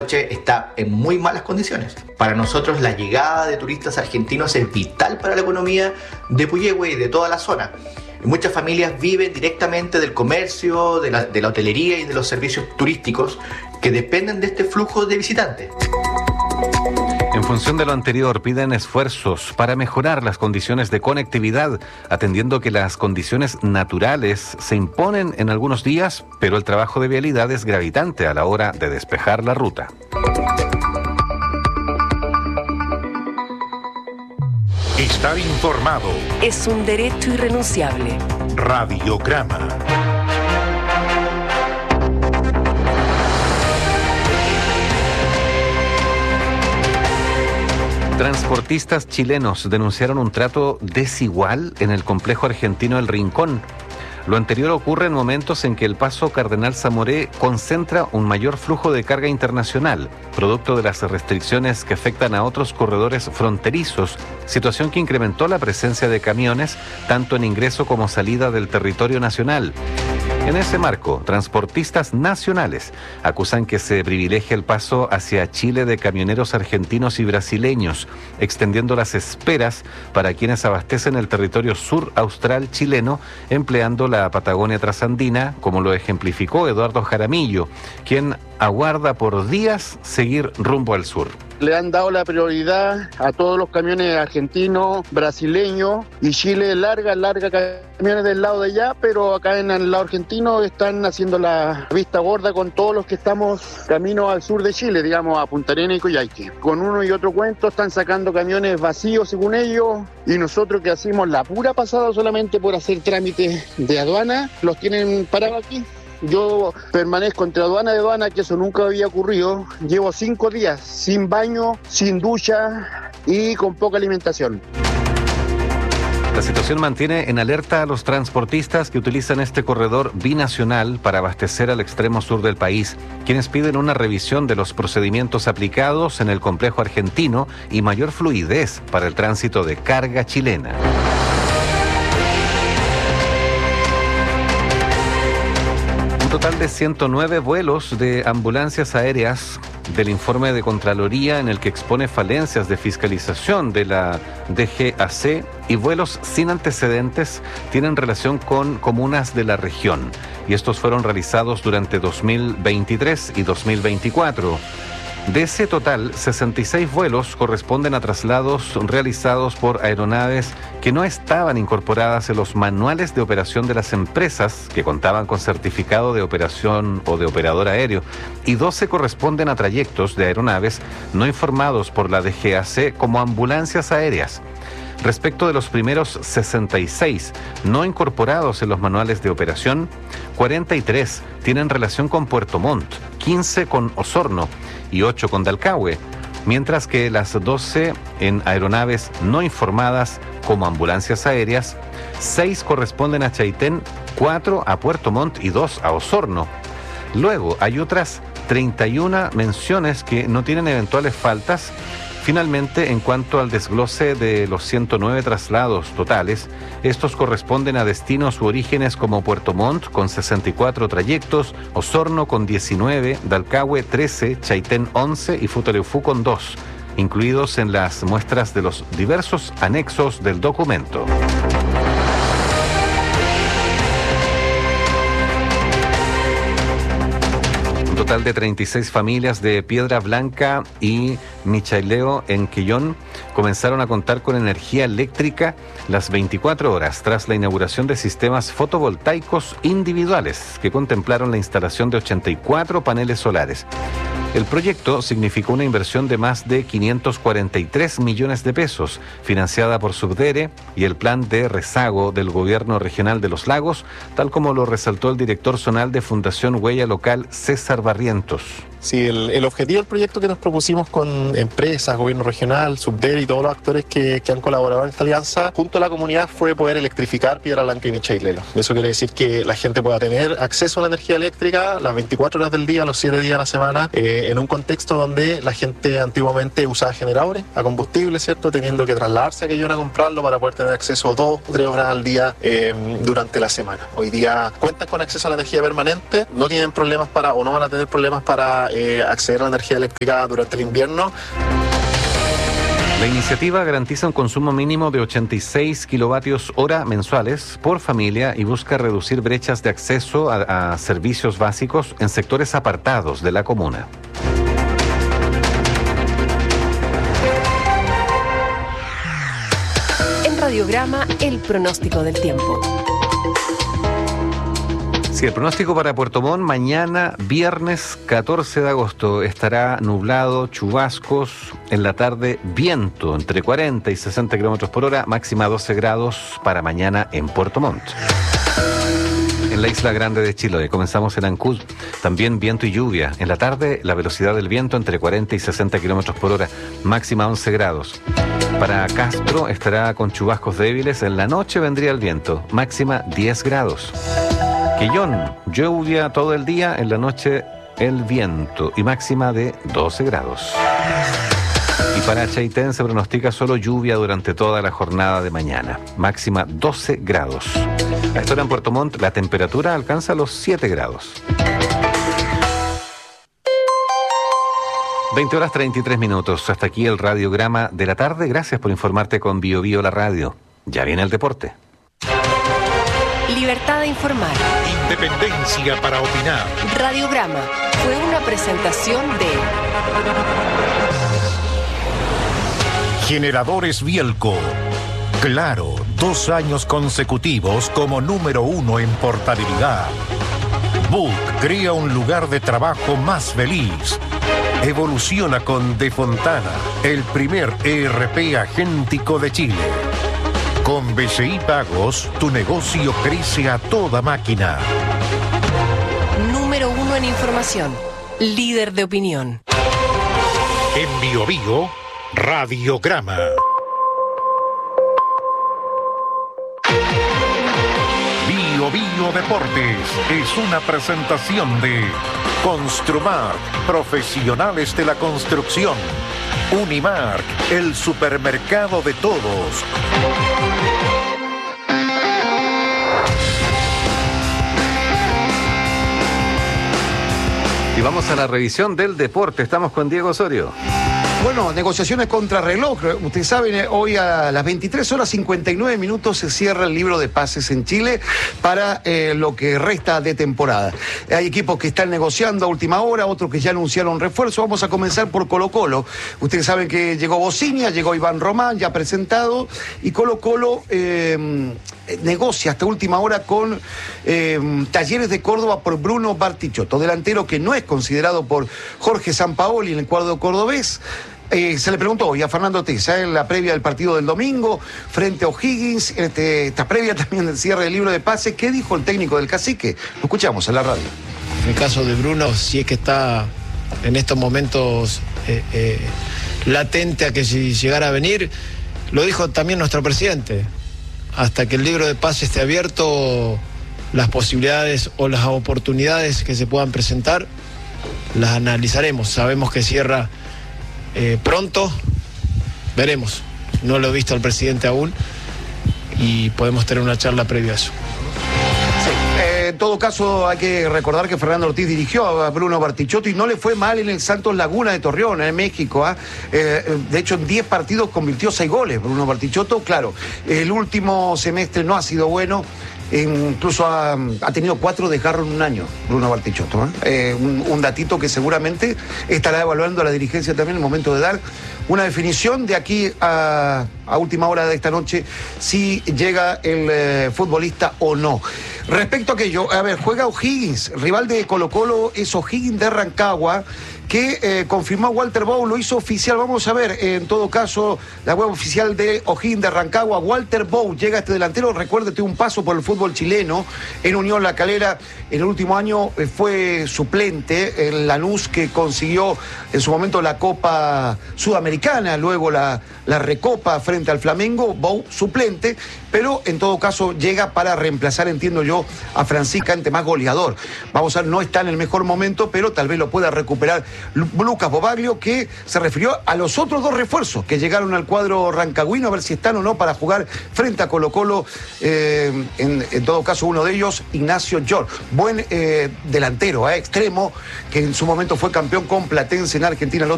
está en muy malas condiciones. Para nosotros la llegada de turistas argentinos es vital para la economía de Puyehue y de toda la zona. Muchas familias viven directamente del comercio, de la hotelería y de los servicios turísticos que dependen de este flujo de visitantes. En función de lo anterior, piden esfuerzos para mejorar las condiciones de conectividad, atendiendo que las condiciones naturales se imponen en algunos días, pero el trabajo de vialidad es gravitante a la hora de despejar la ruta. Estar informado es un derecho irrenunciable. Radiograma. Transportistas chilenos denunciaron un trato desigual en el complejo argentino El Rincón. Lo anterior ocurre en momentos en que el paso Cardenal Zamoré concentra un mayor flujo de carga internacional, producto de las restricciones que afectan a otros corredores fronterizos, situación que incrementó la presencia de camiones tanto en ingreso como salida del territorio nacional. En ese marco, transportistas nacionales acusan que se privilegia el paso hacia Chile de camioneros argentinos y brasileños, extendiendo las esperas para quienes abastecen el territorio sur austral chileno, empleando la Patagonia trasandina, como lo ejemplificó Eduardo Jaramillo, quien aguarda por días seguir rumbo al sur. Le han dado la prioridad a todos los camiones argentinos, brasileños y Chile, larga camiones del lado de allá, pero acá en el lado argentino están haciendo la vista gorda con todos los que estamos camino al sur de Chile, digamos a Punta Arenas y Coyhaique. Con uno y otro cuento están sacando camiones vacíos según ellos y nosotros que hacemos la pura pasada solamente por hacer trámites de aduana, los tienen parados aquí. Yo permanezco entre aduana y aduana, que eso nunca había ocurrido. Llevo 5 días sin baño, sin ducha y con poca alimentación. La situación mantiene en alerta a los transportistas que utilizan este corredor binacional para abastecer al extremo sur del país, quienes piden una revisión de los procedimientos aplicados en el complejo argentino y mayor fluidez para el tránsito de carga chilena. Un total de 109 vuelos de ambulancias aéreas del informe de Contraloría en el que expone falencias de fiscalización de la DGAC y vuelos sin antecedentes tienen relación con comunas de la región y estos fueron realizados durante 2023 y 2024. De ese total, 66 vuelos corresponden a traslados realizados por aeronaves que no estaban incorporadas en los manuales de operación de las empresas que contaban con certificado de operación o de operador aéreo, y 12 corresponden a trayectos de aeronaves no informados por la DGAC como ambulancias aéreas. Respecto de los primeros 66 no incorporados en los manuales de operación, 43 tienen relación con Puerto Montt, 15 con Osorno y 8 con Dalcahue, mientras que las 12 en aeronaves no informadas como ambulancias aéreas, 6 corresponden a Chaitén, 4 a Puerto Montt y 2 a Osorno. Luego hay otras 31 menciones que no tienen eventuales faltas. Finalmente, en cuanto al desglose de los 109 traslados totales, estos corresponden a destinos u orígenes como Puerto Montt con 64 trayectos, Osorno con 19, Dalcahue 13, Chaitén 11 y Futaleufú con 2, incluidos en las muestras de los diversos anexos del documento. Total de 36 familias de Piedra Blanca y Michaileo en Quellón comenzaron a contar con energía eléctrica las 24 horas tras la inauguración de sistemas fotovoltaicos individuales que contemplaron la instalación de 84 paneles solares. El proyecto significó una inversión de más de 543 millones de pesos, financiada por Subdere y el plan de rezago del Gobierno Regional de los Lagos, tal como lo resaltó el director zonal de Fundación Huella Local, César Barrientos. Sí, el objetivo del proyecto que nos propusimos con empresas, gobierno regional, Subdere y todos los actores que han colaborado en esta alianza, junto a la comunidad, fue poder electrificar Piedra Blanca y Michailelo. Eso quiere decir que la gente pueda tener acceso a la energía eléctrica las 24 horas del día, los 7 días a la semana, en un contexto donde la gente antiguamente usaba generadores a combustible, ¿cierto? Teniendo que trasladarse a Quellón a comprarlo para poder tener acceso 2 o 3 horas al día durante la semana. Hoy día cuentan con acceso a la energía permanente, no tienen problemas o no van a tener problemas para acceder a la energía eléctrica durante el invierno. La iniciativa garantiza un consumo mínimo de 86 kilovatios hora mensuales por familia y busca reducir brechas de acceso a servicios básicos en sectores apartados de la comuna. En Radiograma, el pronóstico del tiempo. Sí, el pronóstico para Puerto Montt, mañana, viernes 14 de agosto, estará nublado, chubascos, en la tarde viento entre 40 y 60 kilómetros por hora, máxima 12 grados para mañana en Puerto Montt. En la Isla Grande de Chiloé, comenzamos en Ancud, también viento y lluvia. En la tarde, la velocidad del viento entre 40 y 60 kilómetros por hora, máxima 11 grados. Para Castro estará con chubascos débiles, en la noche vendría el viento, máxima 10 grados. Quillón, lluvia todo el día, en la noche el viento y máxima de 12 grados. Y para Chaitén se pronostica solo lluvia durante toda la jornada de mañana, máxima 12 grados. A esta hora en Puerto Montt la temperatura alcanza los 7 grados. 20 horas 33 minutos, hasta aquí el radiograma de la tarde. Gracias por informarte con Bio Bio la radio. Ya viene el deporte. Libertad de informar. Independencia para opinar. Radiograma fue una presentación de Generadores Bielco. Claro, 2 años consecutivos como número 1 en portabilidad. Book crea un lugar de trabajo más feliz. Evoluciona con De Fontana, el primer ERP agéntico de Chile. Con BCI Pagos, tu negocio crece a toda máquina. número 1 en información, líder de opinión. En Bio Bio, Radiograma. Bio Bio Deportes es una presentación de Construmark, profesionales de la construcción. Unimark, el supermercado de todos. Y vamos a la revisión del deporte. Estamos con Diego Osorio. Bueno, negociaciones contra reloj. Ustedes saben, hoy a las 23 horas 59 minutos se cierra el libro de pases en Chile para lo que resta de temporada. Hay equipos que están negociando a última hora, otros que ya anunciaron refuerzo. Vamos a comenzar por Colo-Colo. Ustedes saben que llegó Bocinia, llegó Iván Román, ya presentado, y Colo-Colo negocia hasta última hora con Talleres de Córdoba por Bruno Bartichotto, delantero que no es considerado por Jorge Sampaoli en el cuadro cordobés. Se le preguntó hoy a Fernando Tesa en la previa del partido del domingo frente a O'Higgins, esta previa también del cierre del libro de pases. ¿Qué dijo el técnico del Cacique? Lo escuchamos en la radio. En el caso de Bruno, si es que está en estos momentos latente a que si llegara a venir, lo dijo también nuestro presidente, hasta que el libro de pases esté abierto, las posibilidades o las oportunidades que se puedan presentar las analizaremos. Sabemos que cierra pronto, veremos. No lo he visto al presidente aún y podemos tener una charla previa a eso. En todo caso, hay que recordar que Fernando Ortiz dirigió a Bruno Bartichotto y no le fue mal en el Santos Laguna de Torreón, en México. De hecho, en 10 partidos convirtió 6 goles Bruno Bartichotto. Claro, el último semestre no ha sido bueno. Incluso ha tenido 4 desgarros en un año, Bruno Bartichotto. Un datito que seguramente estará evaluando la dirigencia también en el momento de dar una definición de aquí a última hora de esta noche, si llega el futbolista o no. Respecto a aquello, a ver, juega O'Higgins, rival de Colo-Colo es O'Higgins de Rancagua, que confirmó Walter Bow, lo hizo oficial. Vamos a ver, en todo caso, la web oficial de O'Higgins de Rancagua. Walter Bow llega a este delantero. Recuérdate, un paso por el fútbol chileno en Unión La Calera. En el último año fue suplente en Lanús, que consiguió en su momento la Copa Sudamericana, luego la Recopa frente al Flamengo. Bow suplente, pero en todo caso llega para reemplazar, entiendo yo, a Francisca ante más goleador. Vamos a ver, no está en el mejor momento, pero tal vez lo pueda recuperar Lucas Bobaglio, que se refirió a los otros dos refuerzos que llegaron al cuadro rancagüino, a ver si están o no para jugar frente a Colo-Colo. En todo caso, uno de ellos, Ignacio George, buen delantero, extremo, que en su momento fue campeón con Platense en Argentina el